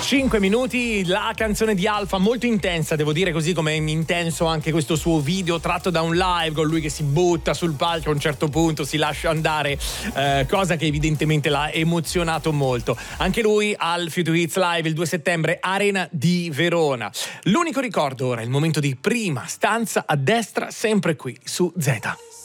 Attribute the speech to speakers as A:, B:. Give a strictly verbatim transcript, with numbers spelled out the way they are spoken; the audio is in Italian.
A: cinque minuti, la canzone di Alpha, molto intensa, devo dire, così come intenso anche questo suo video tratto da un live con lui che si butta sul palco a un certo punto, si lascia andare, eh, cosa che evidentemente l'ha emozionato molto. Anche lui al Future Hits Live il due settembre, Arena di Verona. L'unico ricordo ora è il momento di Prima Stanza a destra, sempre qui su Z.